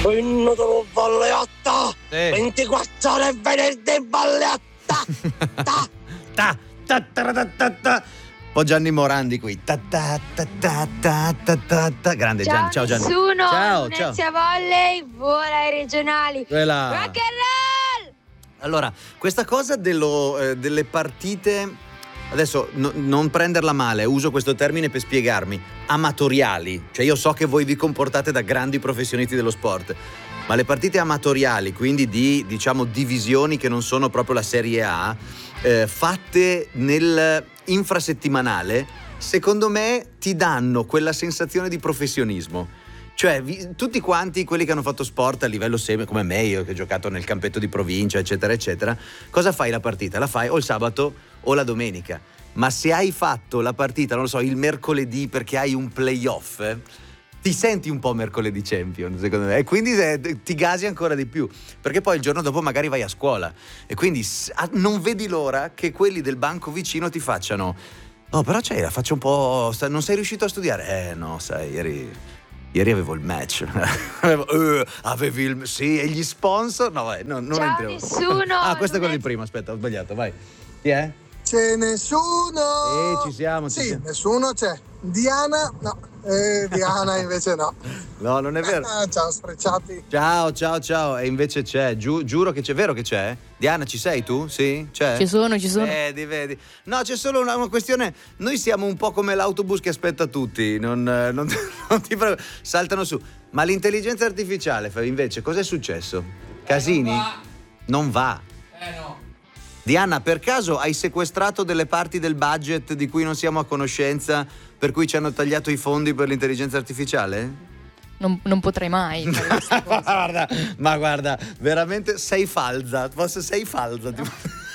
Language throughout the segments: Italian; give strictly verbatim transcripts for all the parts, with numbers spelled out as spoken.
Benvenuto Balleatta! Sì. ventiquattro ore venerdì Balleatta! Ta! Ta, ta, ta, ta, ta, ta. Un po' Gianni Morandi qui. Ta, ta, ta, ta, ta, ta, ta, ta. Grande Ciao, Gianni, ciao Gianni. nessuno, Ciao, ciao. Venezia Volley, vola ai regionali. Quella. Rock and roll! Allora, questa cosa dello, eh, delle partite, adesso no, non prenderla male, uso questo termine per spiegarmi, amatoriali, cioè io so che voi vi comportate da grandi professionisti dello sport, ma le partite amatoriali, quindi di, diciamo, divisioni che non sono proprio la Serie A, eh, fatte nel infrasettimanale, secondo me ti danno quella sensazione di professionismo. Cioè, vi, tutti quanti quelli che hanno fatto sport a livello semi, come me, io che ho giocato nel campetto di provincia, eccetera, eccetera, cosa fai la partita? La fai o il sabato o la domenica. Ma se hai fatto la partita, non lo so, il mercoledì perché hai un playoff, eh, ti senti un po' mercoledì champion, secondo me, e quindi eh, ti gasi ancora di più, perché poi il giorno dopo magari vai a scuola e quindi non vedi l'ora che quelli del banco vicino ti facciano: oh, però c'è, la faccio un po', non sei riuscito a studiare? Eh no, sai, ieri... Ieri avevo il match. avevo, uh, avevi il... Sì, e gli sponsor? No, vai, no, non Ciao, entriamo. nessuno. Ah, questo è quello Non di prima, aspetta, ho sbagliato, vai. Chi è? C'è nessuno? Eh, ci siamo, ci Sì, siamo. nessuno c'è. Diana? No. Eh, Diana invece no. No, non è vero. Ah, ciao, sprecciati. Ciao, ciao, ciao. E invece c'è, giu- giuro che c'è, vero che c'è? Diana, ci sei tu? Sì? C'è? Ci sono, ci sono. Vedi, vedi. No, c'è solo una, una questione. Noi siamo un po' come l'autobus che aspetta tutti. Non, eh, non, non ti pre- saltano su. Ma l'intelligenza artificiale, invece, cos'è successo? Casini? non va. Non va. Eh no. Diana, per caso hai sequestrato delle parti del budget di cui non siamo a conoscenza, per cui ci hanno tagliato i fondi per l'intelligenza artificiale? Non, non potrei mai fare questa cosa. guarda, ma guarda, veramente sei falsa, posso, sei falsa, ti,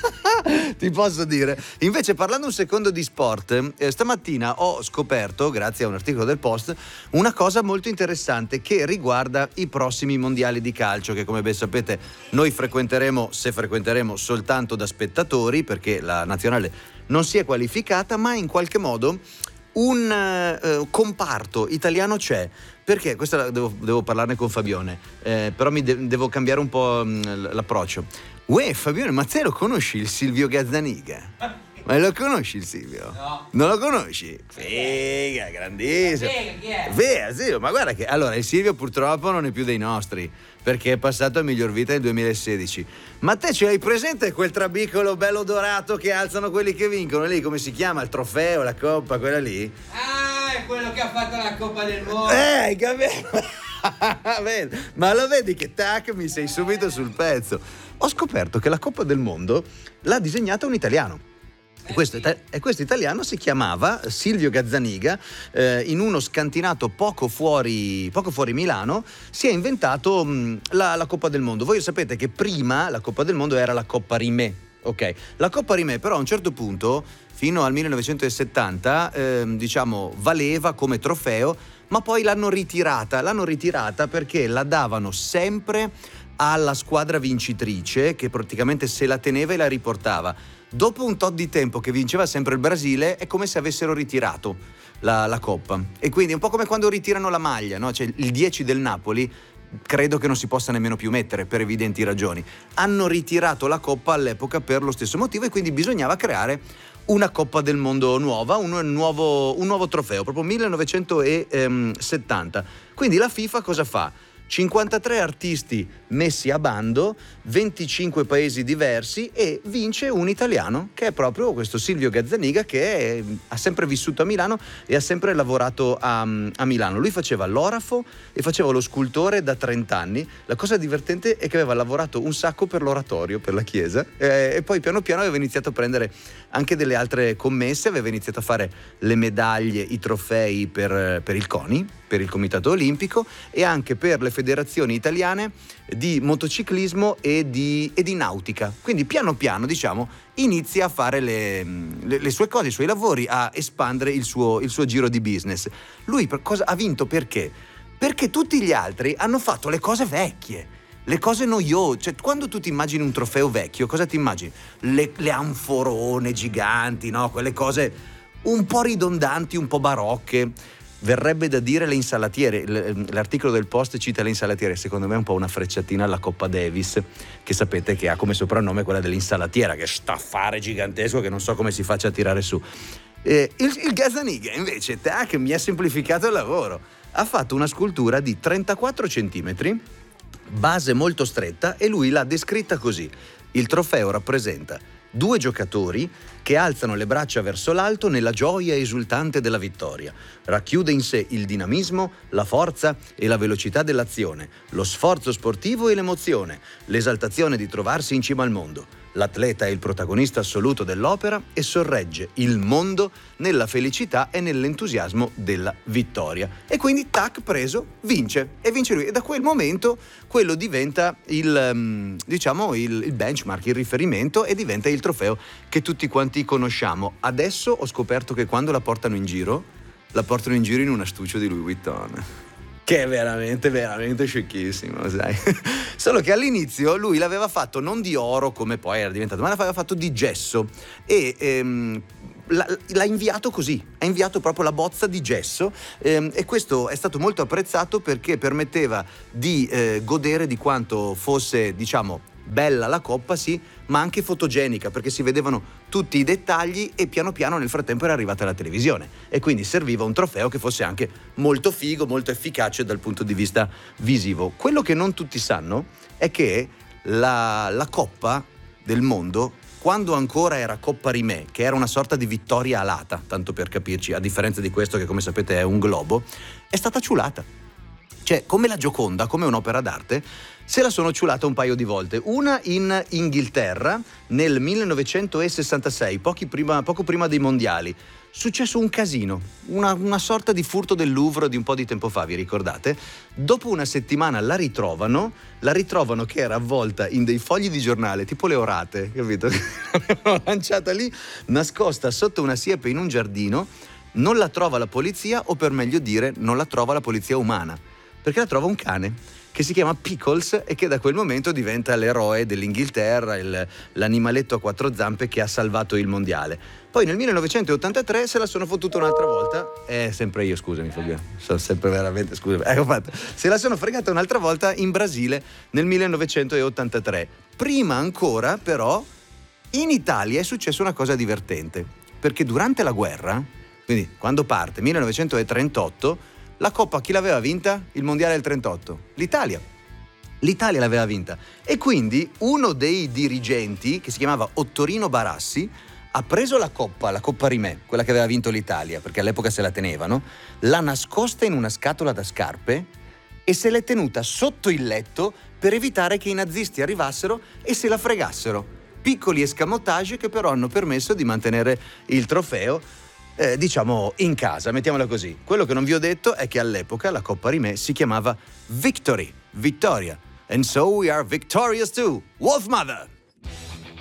ti posso dire. Invece, parlando un secondo di sport, eh, stamattina ho scoperto, grazie a un articolo del Post, una cosa molto interessante che riguarda i prossimi mondiali di calcio, che come ben sapete noi frequenteremo, se frequenteremo, soltanto da spettatori, perché la nazionale non si è qualificata, ma in qualche modo un eh, comparto italiano c'è. Perché? Questa devo, devo parlarne con Fabione, eh, però mi de- devo cambiare un po' mh, l'approccio. Uè, Fabione, ma te lo conosci il Silvio Gazzaniga? Ma lo conosci il Silvio? No. Non lo conosci? Figa, grandissimo. Figa, chi è? Vero, Silvio, ma guarda che allora il Silvio purtroppo non è più dei nostri, perché è passato a miglior vita nel duemilasedici. Ma te ce l'hai presente quel trabicolo bello dorato che alzano quelli che vincono lì? Come si chiama? Il trofeo, la coppa, quella lì? Ah, è quello che ha fatto la Coppa del Mondo. Eh, capito? Vedi? Ma lo vedi che tac, mi sei subito sul pezzo. Ho scoperto che la Coppa del Mondo l'ha disegnata un italiano. E questo, e questo italiano si chiamava Silvio Gazzaniga, eh, in uno scantinato poco fuori, poco fuori Milano si è inventato mh, la, la Coppa del Mondo. Voi sapete che prima la Coppa del Mondo era la Coppa Rimè, ok? La Coppa Rimè però a un certo punto, fino al millenovecentosettanta, eh, diciamo, valeva come trofeo, ma poi l'hanno ritirata, l'hanno ritirata perché la davano sempre alla squadra vincitrice, che praticamente se la teneva e la riportava. Dopo un tot di tempo che vinceva sempre il Brasile, è come se avessero ritirato la, la Coppa. E quindi è un po' come quando ritirano la maglia, no? Cioè il dieci del Napoli credo che non si possa nemmeno più mettere per evidenti ragioni. Hanno ritirato la Coppa all'epoca per lo stesso motivo e quindi bisognava creare una Coppa del Mondo nuova, un nuovo, un nuovo trofeo, proprio millenovecentosettanta. Quindi la FIFA cosa fa? cinquantatré artisti messi a bando, venticinque paesi diversi e vince un italiano che è proprio questo Silvio Gazzaniga, che è, ha sempre vissuto a Milano e ha sempre lavorato a, a Milano. Lui faceva l'orafo e faceva lo scultore da trenta anni. La cosa divertente è che aveva lavorato un sacco per l'oratorio, per la chiesa, eh, e poi piano piano aveva iniziato a prendere anche delle altre commesse, aveva iniziato a fare le medaglie, i trofei per, per il CONI, per il Comitato Olimpico e anche per le federazioni italiane di motociclismo e di, e di nautica. Quindi piano piano, diciamo, inizia a fare le, le, le sue cose, i suoi lavori, a espandere il suo, il suo giro di business. Lui per cosa, ha vinto perché? Perché tutti gli altri hanno fatto le cose vecchie, le cose noiose. Cioè, quando tu ti immagini un trofeo vecchio, cosa ti immagini? Le, le anforone giganti, no? Quelle cose un po' ridondanti, un po' barocche. verrebbe da dire le insalatiere. L- l'articolo del Post cita le insalatiere, secondo me è un po' una frecciatina alla Coppa Davis, che sapete che ha come soprannome quella dell'insalatiera, che è staffare gigantesco che non so come si faccia a tirare su. Eh, il, il Gazzaniga invece, tac, mi ha semplificato il lavoro, ha fatto una scultura di trentaquattro centimetri, base molto stretta, e lui l'ha descritta così: il trofeo rappresenta due giocatori che alzano le braccia verso l'alto nella gioia esultante della vittoria. Racchiude in sé il dinamismo, la forza e la velocità dell'azione, lo sforzo sportivo e l'emozione, l'esaltazione di trovarsi in cima al mondo. L'atleta è il protagonista assoluto dell'opera e sorregge il mondo nella felicità e nell'entusiasmo della vittoria. E quindi, tac, preso, vince. E vince lui. E da quel momento quello diventa il, um, diciamo, il, il benchmark, il riferimento, e diventa il trofeo che tutti quanti conosciamo. Adesso ho scoperto che quando la portano in giro, la portano in giro in un astuccio di Louis Vuitton. Che è veramente, veramente scicchissimo, sai? Solo che all'inizio lui l'aveva fatto non di oro come poi era diventato, ma l'aveva fatto di gesso e ehm, l'ha, l'ha inviato così, ha inviato proprio la bozza di gesso, ehm, e questo è stato molto apprezzato perché permetteva di eh, godere di quanto fosse, diciamo, bella la coppa, sì, ma anche fotogenica, perché si vedevano tutti i dettagli e piano piano nel frattempo era arrivata la televisione e quindi serviva un trofeo che fosse anche molto figo, molto efficace dal punto di vista visivo. Quello che non tutti sanno è che la, la Coppa del Mondo, quando ancora era Coppa Rimè, che era una sorta di vittoria alata, tanto per capirci, a differenza di questo che come sapete è un globo, è stata ciulata. Cioè, come la Gioconda, come un'opera d'arte, se la sono ciulata un paio di volte. Una in Inghilterra nel millenovecentosessantasei, pochi prima, poco prima dei mondiali. Successo un casino, una, una sorta di furto del Louvre di un po' di tempo fa, vi ricordate? Dopo una settimana la ritrovano, la ritrovano che era avvolta in dei fogli di giornale, tipo le orate, capito? L'avevano lanciata lì, nascosta sotto una siepe in un giardino. Non la trova la polizia, o per meglio dire, non la trova la polizia umana, perché la trova un cane che si chiama Pickles e che da quel momento diventa l'eroe dell'Inghilterra, il, l'animaletto a quattro zampe che ha salvato il mondiale. Poi nel millenovecentottantatré se la sono fottuta un'altra volta, è eh, sempre io, scusami Fabio, sono sempre veramente, scusami, ecco fatto, se la sono fregata un'altra volta in Brasile nel millenovecentottantatré. Prima ancora però in Italia è successa una cosa divertente, perché durante la guerra, quindi quando parte, millenovecentotrentotto, la Coppa chi l'aveva vinta? Il mondiale del trentotto? L'Italia. L'Italia l'aveva vinta. E quindi uno dei dirigenti, che si chiamava Ottorino Barassi, ha preso la Coppa, la Coppa Rimè, quella che aveva vinto l'Italia, perché all'epoca se la tenevano, l'ha nascosta in una scatola da scarpe e se l'è tenuta sotto il letto per evitare che i nazisti arrivassero e se la fregassero. Piccoli escamotage che però hanno permesso di mantenere il trofeo Eh, diciamo in casa, mettiamola così. Quello che non vi ho detto è che all'epoca la Coppa Rimè si chiamava Victory, vittoria. And so we are victorious too. Wolf Mother!